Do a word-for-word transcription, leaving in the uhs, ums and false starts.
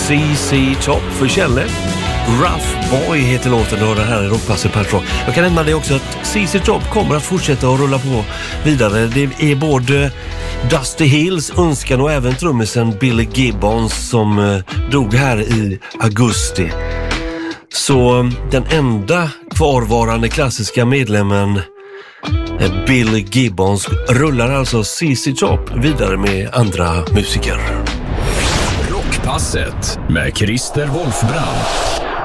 C C Top för Kjelle. Rough Boy heter låten och det här är Rockpasset på Rock. Jag kan nämna det också att C C Top kommer att fortsätta att rulla på vidare. Det är både Dusty Hills önskan och även trummisen Billy Gibbons som eh, dog här i augusti. Så den enda kvarvarande klassiska medlemmen Billy Gibbons rullar alltså C C Top vidare med andra musiker. Rockpasset med Christer Wolfbrand.